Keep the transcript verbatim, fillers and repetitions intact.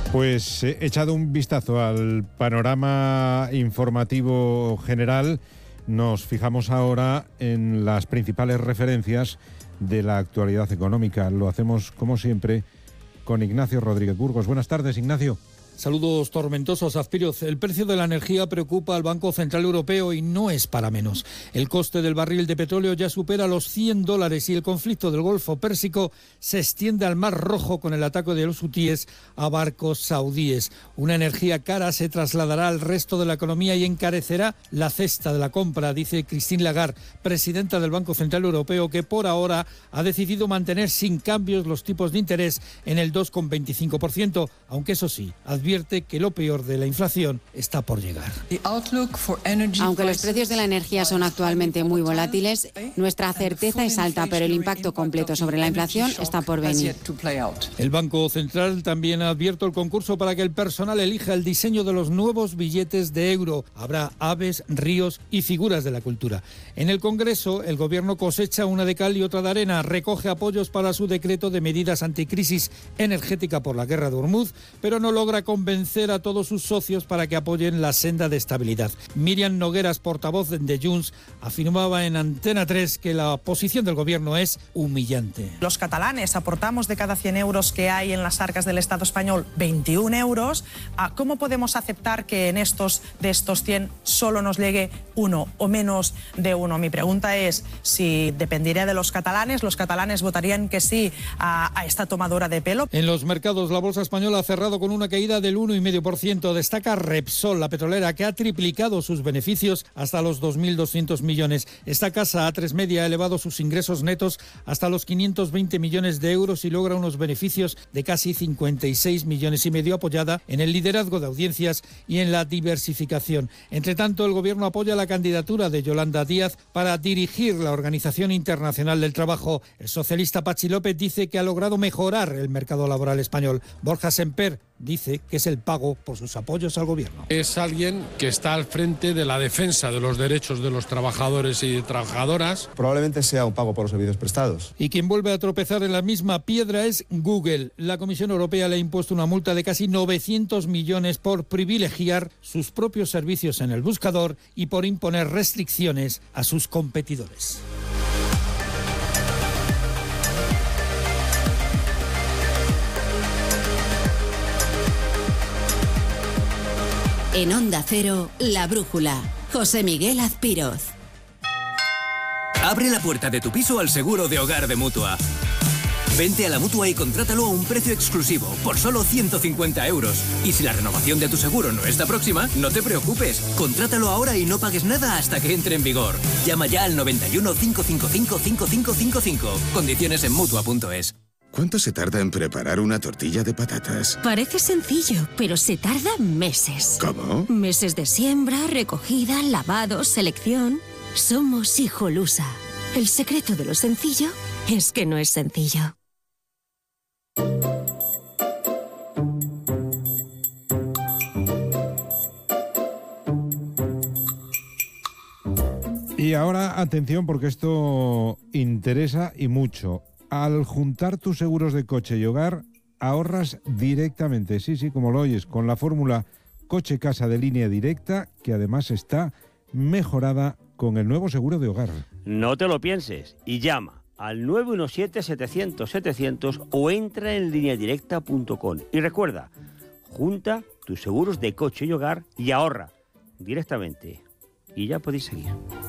Pues he echado un vistazo al panorama informativo general. Nos fijamos ahora en las principales referencias de la actualidad económica. Lo hacemos, como siempre, con Ignacio Rodríguez Burgos. Buenas tardes, Ignacio. Saludos tormentosos, Azpiroz. El precio de la energía preocupa al Banco Central Europeo y no es para menos. El coste del barril de petróleo ya supera los cien dólares y el conflicto del Golfo Pérsico se extiende al Mar Rojo con el ataque de los hutíes a barcos saudíes. Una energía cara se trasladará al resto de la economía y encarecerá la cesta de la compra, dice Christine Lagarde, presidenta del Banco Central Europeo, que por ahora ha decidido mantener sin cambios los tipos de interés en el dos coma veinticinco por ciento, aunque eso sí, advierte que lo peor de la inflación está por llegar. Aunque los precios de la energía son actualmente muy volátiles, nuestra certeza es alta, pero el impacto completo sobre la inflación está por venir. El Banco Central también ha abierto el concurso para que el personal elija el diseño de los nuevos billetes de euro. Habrá aves, ríos y figuras de la cultura. En el Congreso, el Gobierno cosecha una de cal y otra de arena, recoge apoyos para su decreto de medidas anticrisis energética por la guerra de Hormuz, pero no logra convencer a todos sus socios para que apoyen la senda de estabilidad. Miriam Nogueras, portavoz de Junts, afirmaba en Antena tres que la posición del Gobierno es humillante. Los catalanes aportamos de cada cien euros que hay en las arcas del Estado español veintiún euros. ¿Cómo podemos aceptar que en estos de estos cien solo nos llegue uno o menos de uno? Mi pregunta es si dependiera de los catalanes, los catalanes votarían que sí a, a esta tomadura de pelo. En los mercados, la bolsa española ha cerrado con una caída del uno coma cinco por ciento. Destaca Repsol, la petrolera, que ha triplicado sus beneficios hasta los dos mil doscientos millones. Esta casa A tres Media ha elevado sus ingresos netos hasta los quinientos veinte millones de euros y logra unos beneficios de casi cincuenta y seis millones y medio, apoyada en el liderazgo de audiencias y en la diversificación. Entre tanto, el Gobierno apoya la candidatura de Yolanda Díaz para dirigir la Organización Internacional del Trabajo. El socialista Patxi López dice que ha logrado mejorar el mercado laboral español. Borja Semper dice que es el pago por sus apoyos al Gobierno. Es alguien que está al frente de la defensa de los derechos de los trabajadores y trabajadoras. Probablemente sea un pago por los servicios prestados. Y quien vuelve a tropezar en la misma piedra es Google. La Comisión Europea le ha impuesto una multa de casi novecientos millones por privilegiar sus propios servicios en el buscador y por imponer restricciones a sus competidores. En Onda Cero, La Brújula. José Miguel Azpiroz. Abre la puerta de tu piso al seguro de hogar de Mutua. Vente a la Mutua y contrátalo a un precio exclusivo, por solo ciento cincuenta euros. Y si la renovación de tu seguro no está próxima, no te preocupes. Contrátalo ahora y no pagues nada hasta que entre en vigor. Llama ya al noventa y uno, cinco cinco cinco, cinco cinco cinco cinco. Condiciones en Mutua punto es. ¿Cuánto se tarda en preparar una tortilla de patatas? Parece sencillo, pero se tarda meses. ¿Cómo? Meses de siembra, recogida, lavado, selección. Somos Hijolusa. El secreto de lo sencillo es que no es sencillo. Y ahora, atención, porque esto interesa y mucho. Al juntar tus seguros de coche y hogar, ahorras directamente, sí, sí, como lo oyes, con la fórmula coche-casa de línea directa, que además está mejorada con el nuevo seguro de hogar. No te lo pienses y llama al nueve uno siete, setecientos, setecientos o entra en línea directa punto com. Y recuerda, junta tus seguros de coche y hogar y ahorra directamente. Y ya podéis seguir.